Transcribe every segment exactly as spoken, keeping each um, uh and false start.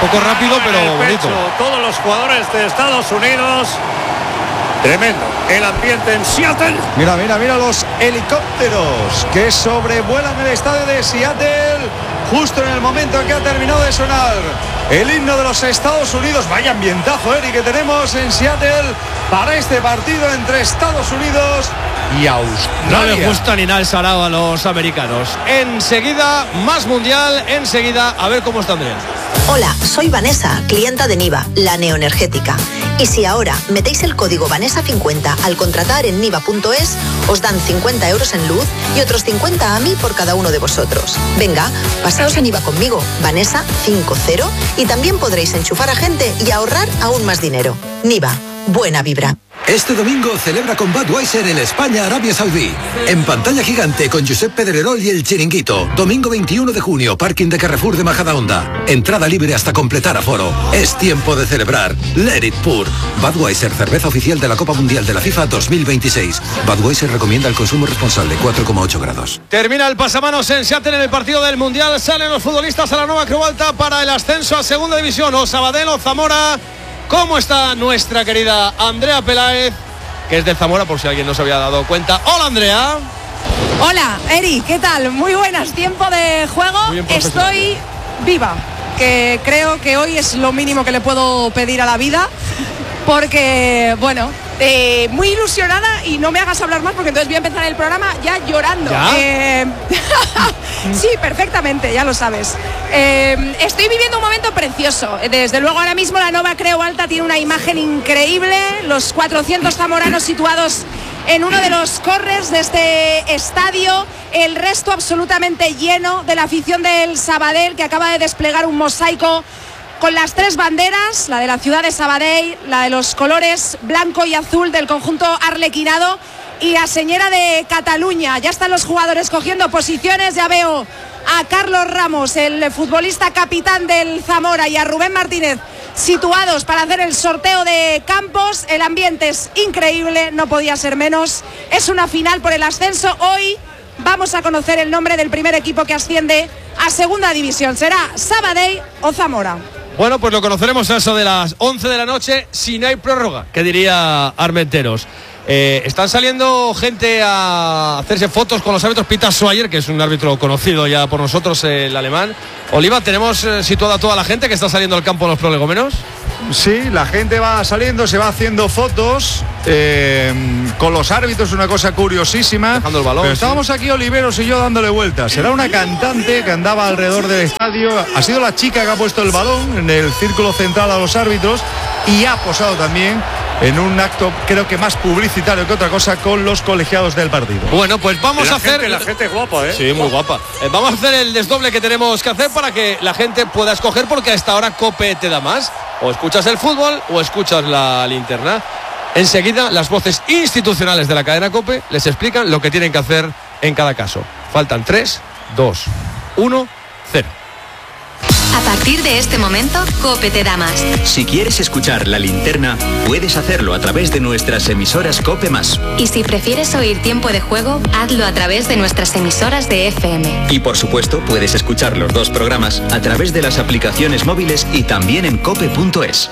poco rápido, pero bonito. Todos los jugadores de Estados Unidos. Tremendo el ambiente en Seattle. Mira, mira, mira los helicópteros que sobrevuelan el estadio de Seattle justo en el momento en que ha terminado de sonar el himno de los Estados Unidos. Vaya ambientazo, Eric, que tenemos en Seattle para este partido entre Estados Unidos y Australia. No les gusta ni nada el sarao a los americanos. Enseguida, más mundial, enseguida, a ver cómo está Andrea. Hola, soy Vanessa, clienta de Niva, la neoenergética. Y si ahora metéis el código Vanessa cincuenta al contratar en niva punto es, os dan cincuenta euros en luz y otros cincuenta a mí por cada uno de vosotros. Venga, pasaos a Niva conmigo, Vanessa cincuenta, y también podréis enchufar a gente y ahorrar aún más dinero. Niva, buena vibra. Este domingo celebra con Budweiser el España-Arabia Saudí. En pantalla gigante con Josep Pedrerol y El Chiringuito. Domingo veintiuno de junio, parking de Carrefour de Majadahonda. Entrada libre hasta completar aforo. Es tiempo de celebrar. Let it pour. Budweiser, cerveza oficial de la Copa Mundial de la FIFA dos mil veintiséis. Budweiser recomienda el consumo responsable, cuatro coma ocho grados. Termina el pasamanos en Seattle en el partido del Mundial. Salen los futbolistas a la nueva Creu Alta para el ascenso a Segunda División. O Sabadell o Zamora. ¿Cómo está nuestra querida Andrea Peláez, que es de Zamora, por si alguien no se había dado cuenta? Hola, Andrea. Hola, Eri, ¿qué tal? Muy buenas, tiempo de juego. Estoy viva, que creo que hoy es lo mínimo que le puedo pedir a la vida, porque, bueno, eh, muy ilusionada, y no me hagas hablar más porque entonces voy a empezar el programa ya llorando. ¿Ya? Eh, sí, perfectamente, ya lo sabes. Eh, estoy viviendo un momento precioso. Desde luego ahora mismo la nueva Creu Alta tiene una imagen increíble. Los cuatrocientos zamoranos situados en uno de los corners de este estadio. El resto absolutamente lleno de la afición del Sabadell, que acaba de desplegar un mosaico con las tres banderas, la de la ciudad de Sabadell, la de los colores blanco y azul del conjunto arlequinado y la señera de Cataluña. Ya están los jugadores cogiendo posiciones. Ya veo a Carlos Ramos, el futbolista capitán del Zamora, y a Rubén Martínez situados para hacer el sorteo de campos. El ambiente es increíble, no podía ser menos. Es una final por el ascenso. Hoy vamos a conocer el nombre del primer equipo que asciende a Segunda División. ¿Será Sabadell o Zamora? Bueno, pues lo conoceremos a eso de las once de la noche, si no hay prórroga, que diría Armenteros. Eh, están saliendo gente a hacerse fotos con los árbitros. Peter Schweiger, que es un árbitro conocido ya por nosotros, eh, el alemán. Oliva, ¿tenemos eh, situada toda la gente que está saliendo al campo en los prolegómenos? Sí, la gente va saliendo, se va haciendo fotos eh, con los árbitros, una cosa curiosísima. Dejando el balón. Pero estábamos sí. aquí Oliveros y yo dándole vueltas. Será una cantante que andaba alrededor del estadio. Ha sido la chica que ha puesto el balón en el círculo central a los árbitros y ha posado también en un acto, creo que más publicitario que otra cosa, con los colegiados del partido. Bueno, pues vamos la a hacer... Gente, la gente guapa, ¿eh? Sí, muy guapa. Eh, vamos a hacer el desdoble que tenemos que hacer para que la gente pueda escoger, porque a esta hora COPE te da más. O escuchas el fútbol o escuchas la linterna. Enseguida, las voces institucionales de la cadena COPE les explican lo que tienen que hacer en cada caso. Faltan tres, dos, uno, cero. A partir de este momento, COPE te da más. Si quieres escuchar la linterna, puedes hacerlo a través de nuestras emisoras COPE más. Y si prefieres oír tiempo de juego, hazlo a través de nuestras emisoras de F M. Y por supuesto, puedes escuchar los dos programas a través de las aplicaciones móviles y también en cope punto es.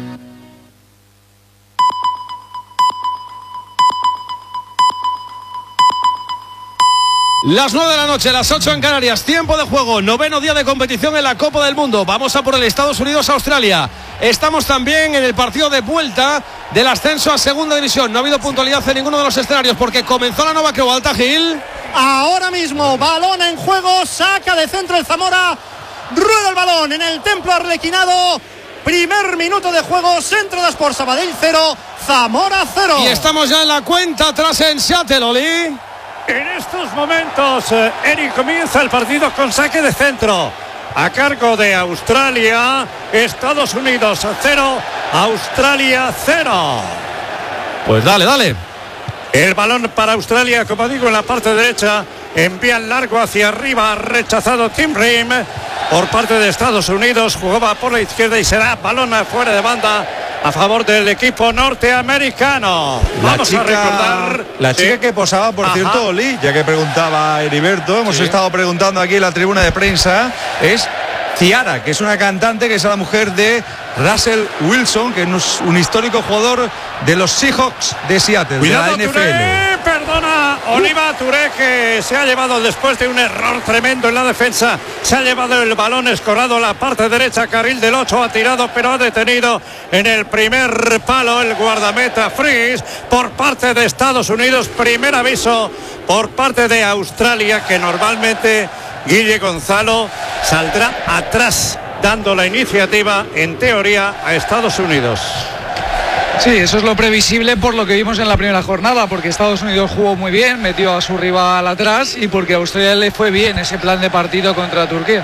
Las nueve de la noche, las ocho en Canarias, tiempo de juego, noveno día de competición en la Copa del Mundo. Vamos a por el Estados Unidos-Australia. Estamos también en el partido de vuelta del ascenso a Segunda División. No ha habido puntualidad en ninguno de los escenarios porque comenzó la nueva Creu Alta, Gil. Ahora mismo, balón en juego, saca de centro el Zamora, rueda el balón en el templo arlequinado. Primer minuto de juego, centro de Sport Sabadell cero, Zamora cero. Y estamos ya en la cuenta atrás en Seattle, Oli. En estos momentos, eh, Eric, comienza el partido con saque de centro a cargo de Australia. Estados Unidos cero, Australia cero. Pues dale, dale. El balón para Australia, como digo, en la parte derecha. Envía largo hacia arriba, rechazado Tim Ream por parte de Estados Unidos. Jugaba por la izquierda y será balón fuera de banda a favor del equipo norteamericano. La Vamos chica, a recordar la chica sí. que posaba, por Ajá. cierto, Oli, ya que preguntaba Heriberto, hemos sí. estado preguntando aquí en la tribuna de prensa, es Ciara, que es una cantante que es la mujer de Russell Wilson, que es un histórico jugador de los Seahawks de Seattle. Cuidado, de la N F L. Touré, perdona, Oliva Touré, que se ha llevado después de un error tremendo en la defensa, se ha llevado el balón escorado a la parte derecha, carril del ocho, ha tirado pero ha detenido en el primer palo el guardameta Fries por parte de Estados Unidos. Primer aviso por parte de Australia, que normalmente Guille Gonzalo saldrá atrás dando la iniciativa en teoría a Estados Unidos. Sí, eso es lo previsible por lo que vimos en la primera jornada, porque Estados Unidos jugó muy bien, metió a su rival atrás y porque a Australia le fue bien ese plan de partido contra Turquía.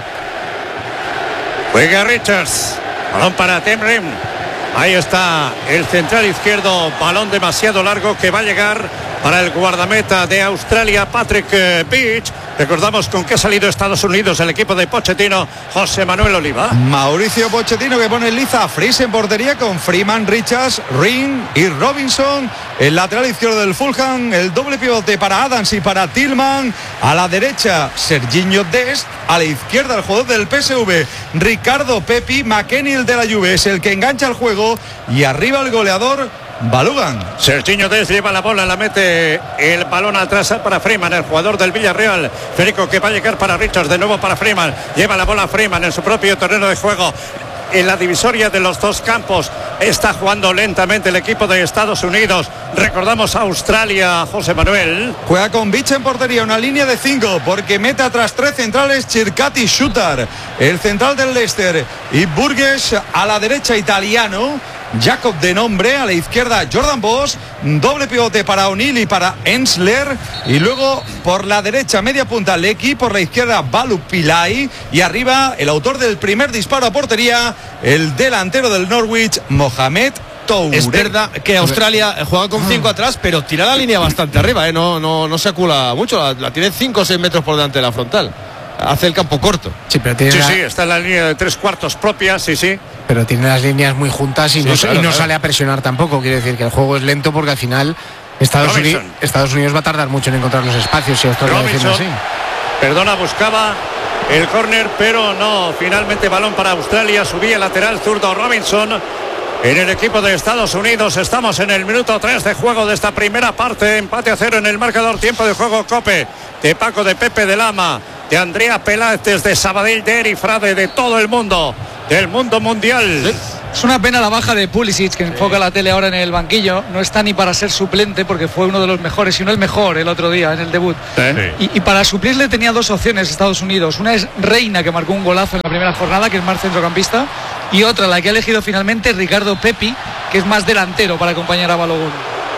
Juega Richards, balón para Tim Ream. Ahí está el central izquierdo, balón demasiado largo que va a llegar para el guardameta de Australia, Patrick Beach. Recordamos con qué ha salido Estados Unidos el equipo de Pochettino, José Manuel Oliva. Mauricio Pochettino, que pone liza a Fries en portería con Freeman, Richards, Ring y Robinson. El lateral izquierdo del Fulham, el doble pivote para Adams y para Tillman. A la derecha, Serginho Dest. A la izquierda, el jugador del P S V, Ricardo Pepi. McKennie, el de la Juve, es el que engancha el juego. Y arriba el goleador, Balogan. Serginho Dest lleva la bola, la mete el balón atrás para Freeman, el jugador del Villarreal. Federico, que va a llegar para Richards, de nuevo para Freeman. Lleva la bola Freeman en su propio terreno de juego. En la divisoria de los dos campos está jugando lentamente el equipo de Estados Unidos. Recordamos a Australia, José Manuel. Juega con Beach en portería, una línea de cinco, porque mete atrás tres centrales, Circati Shooter, el central del Leicester, y Burgess a la derecha, italiano. Jacob de nombre, a la izquierda Jordan Bosch, doble pivote para O'Neill y para Ensler, y luego por la derecha media punta Lecky, por la izquierda Balu Pillay, y arriba el autor del primer disparo a portería, el delantero del Norwich, Mohamed Toure. Es verdad que Australia juega con cinco atrás, pero tira la línea bastante arriba, ¿eh? no, no, no se acula mucho, la, la tiene cinco o seis metros por delante de la frontal. Hace el campo corto. Sí, pero tiene sí, la... sí, está en la línea de tres cuartos propia, sí, sí. Pero tiene las líneas muy juntas y sí, no, claro, y no claro. sale a presionar tampoco. Quiere decir que el juego es lento porque al final Estados, Uni... Estados Unidos va a tardar mucho en encontrar los espacios si Australia defiende así. Perdona, buscaba el córner, pero no. Finalmente balón para Australia, subía el lateral zurdo Robinson. En el equipo de Estados Unidos estamos en el minuto tres de juego de esta primera parte. Empate a cero en el marcador, tiempo de juego Cope, de Paco, de Pepe, de Lama, de Andrea Peláez, de Sabadell, de Eri Frade, de todo el mundo, del mundo mundial. Es una pena la baja de Pulisic, que enfoca la tele ahora en el banquillo. No está ni para ser suplente, porque fue uno de los mejores, si no el mejor, el otro día en el debut. ¿Eh? Y, y para suplirle tenía dos opciones Estados Unidos. Una es Reina, que marcó un golazo en la primera jornada, que es más centrocampista, y otra, la que ha elegido finalmente, Ricardo Pepi, que es más delantero para acompañar a Balogun.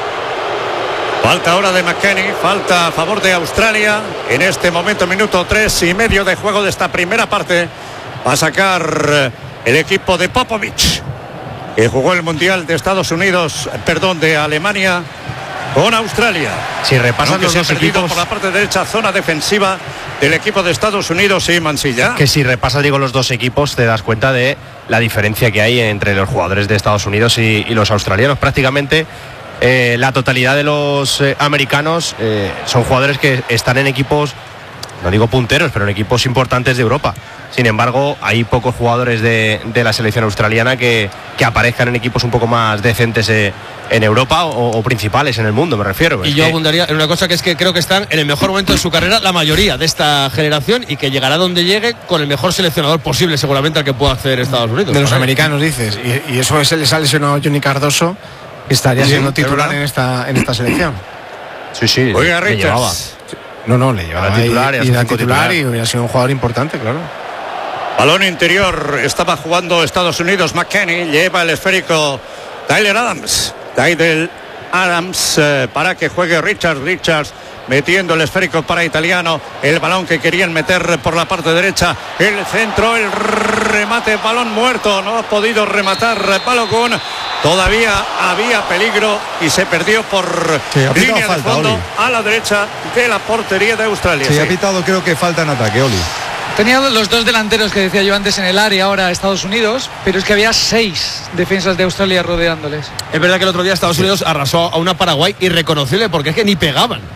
Falta ahora de McKennie, falta a favor de Australia. En este momento, minuto tres y medio de juego de esta primera parte. Va a sacar el equipo de Popovich, que jugó el Mundial de Estados Unidos, perdón, de Alemania con Australia. Si repasan los se ha dos perdido equipos, por la parte derecha, zona defensiva del equipo de Estados Unidos y Mansilla. Que si repasas, digo, los dos equipos, te das cuenta de la diferencia que hay entre los jugadores de Estados Unidos y, y los australianos. Prácticamente eh, la totalidad de los eh, americanos eh, son jugadores que están en equipos, no digo punteros, pero en equipos importantes de Europa. Sin embargo, hay pocos jugadores de, de la selección australiana que, que aparezcan en equipos un poco más decentes eh, en Europa o, o principales en el mundo, me refiero. Y es yo que... abundaría en una cosa, que es que creo que están en el mejor momento de su carrera la mayoría de esta generación, y que llegará donde llegue con el mejor seleccionador posible seguramente al que pueda acceder Estados Unidos. De los americanos, dices. Y, y eso es, les ha lesionado Johnny Cardoso, que estaría Sí, siendo titular ¿verdad? en esta, en esta selección. Sí, sí, Oiga, le llevaba. Richards. No, no, le llevaba Era titular, y, era y era cinco titular, titular. y hubiera sido un jugador importante, claro. Balón interior, estaba jugando Estados Unidos. McKennie lleva el esférico Tyler Adams. Tyler Adams eh, para que juegue Richards. Richards metiendo el esférico para italiano. El balón que querían meter por la parte derecha. El centro, el remate, balón muerto. No ha podido rematar Balogun. Todavía había peligro y se perdió por Sí, ha pitado línea de falta, fondo Oli. a la derecha de la portería de Australia. Sí, Sí. ha pitado, creo que falta en ataque, Oli. Tenía los dos delanteros que decía yo antes en el área ahora Estados Unidos, pero es que había seis defensas de Australia rodeándoles. Es verdad que el otro día Estados Unidos arrasó a una Paraguay irreconocible, porque es que ni pegaban.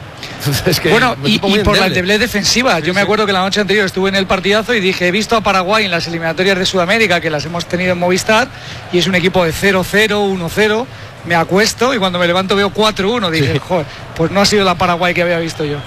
Es que bueno, y, y por la endeble. debilidad defensiva. Sí, Yo me sí. acuerdo que la noche anterior estuve en el partidazo y dije, he visto a Paraguay en las eliminatorias de Sudamérica, que las hemos tenido en Movistar, y es un equipo de cero cero, uno cero. Me acuesto y cuando me levanto veo cuatro uno. Dije, Sí. joder, pues no ha sido la Paraguay que había visto yo.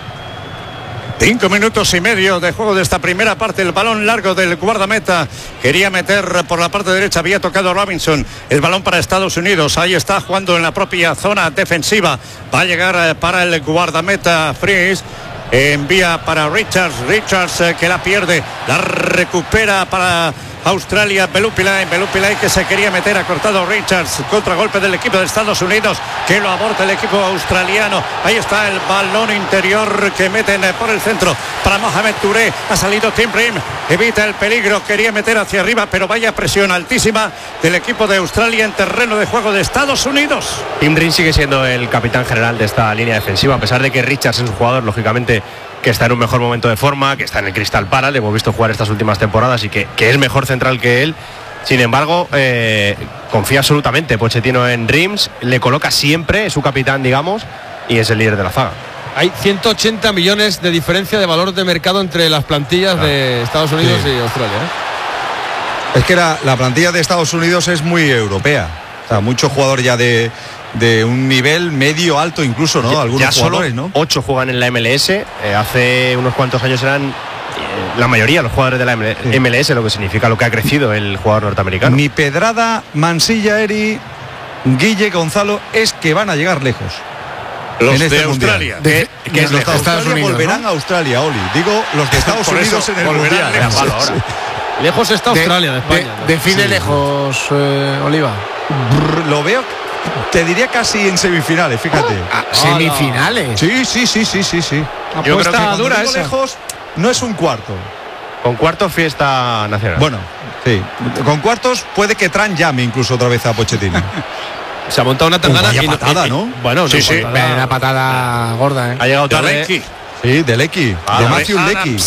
Cinco minutos y medio de juego de esta primera parte. El balón largo del guardameta. Quería meter por la parte derecha. Había tocado Robinson. El balón para Estados Unidos. Ahí está jugando en la propia zona defensiva. Va a llegar para el guardameta Fries. Envía para Richards. Richards eh, que la pierde. La recupera para Australia. Belupilay. Belupilay que se quería meter. Ha cortado Richards. Contragolpe del equipo de Estados Unidos. Que lo aborta el equipo australiano. Ahí está el balón interior que meten por el centro para Mohamed Touré. Ha salido Tim Ream. Evita el peligro. Quería meter hacia arriba, pero vaya presión altísima del equipo de Australia en terreno de juego de Estados Unidos. Tim Ream sigue siendo el capitán general de esta línea defensiva, a pesar de que Richards es un jugador, lógicamente, que está en un mejor momento de forma, que está en el Crystal Palace, le hemos visto jugar estas últimas temporadas y que, que es mejor central que él. Sin embargo, eh, confía absolutamente Pochettino en Reims, le coloca siempre, es su capitán, digamos, y es el líder de la zaga. Hay ciento ochenta millones de diferencia de valor de mercado entre las plantillas ah. de Estados Unidos sí. y Australia. ¿eh? Es que la, la plantilla de Estados Unidos es muy europea. O sea, muchos jugadores ya de, de un nivel medio alto incluso, ¿no? Ya, Algunos ya jugadores, solo ¿no? ocho juegan en la M L S. Eh, hace unos cuantos años eran eh, la mayoría los jugadores de la M L S, sí. Lo que significa lo que ha crecido el jugador norteamericano. Ni Pedrada, Mansilla, Eri, Guille, Gonzalo, es que van a llegar lejos. Los en este de Australia. De, que los de Estados Australia Unidos, volverán ¿no? a Australia, Oli. Digo, los de Estados Unidos en el Mundial. Lejos. Ahora. Lejos está Australia de, de España. De, ¿no? Define sí. lejos, eh, Oliva. Brr, lo veo, te diría casi en semifinales, fíjate. Ah, ¿Semifinales? Sí, sí, sí, sí, sí, sí. Yo creo que dura esa. Lejos no es un cuarto. Con cuartos fiesta nacional. Bueno, sí. Con cuartos puede que Tran llame incluso otra vez a Pochettino. Se ha montado una tangana y patada, ¿no? Bueno, sí, no, sí. patada. Una patada gorda, ¿eh? Ha llegado tarde. De sí, de Lecky. Ah, de Matthew Lecky.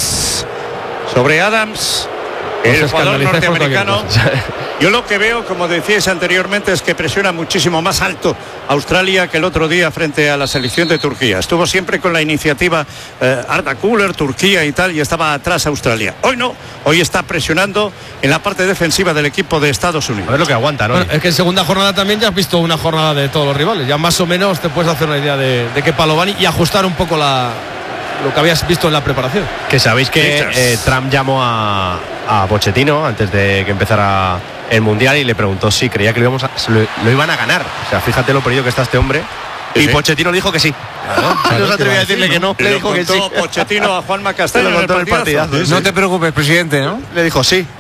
Sobre Adams. El jugador norteamericano. Yo lo que veo, como decíais anteriormente, es que presiona muchísimo más alto Australia que el otro día frente a la selección de Turquía. Estuvo siempre con la iniciativa eh, Arda Güler, Turquía y tal, y estaba atrás Australia. Hoy no, hoy está presionando en la parte defensiva del equipo de Estados Unidos. A ver lo que aguanta, ¿no? Bueno, es que en segunda jornada también ya has visto una jornada de todos los rivales. Ya más o menos te puedes hacer una idea de, de qué palo van y ajustar un poco la... lo que habías visto en la preparación. Que sabéis que eh, Trump llamó a, a Pochettino antes de que empezara el Mundial y le preguntó si creía que lo, íbamos a, lo, lo iban a ganar. O sea, fíjate lo perdido que está este hombre. Sí, y sí. Pochettino dijo que sí. Claro, claro, no se atrevió a decirle sí, que no. Le, le le dijo que sí. Pochettino a Juanma Castello en el partidazo. No te preocupes, presidente, ¿no? Le dijo sí.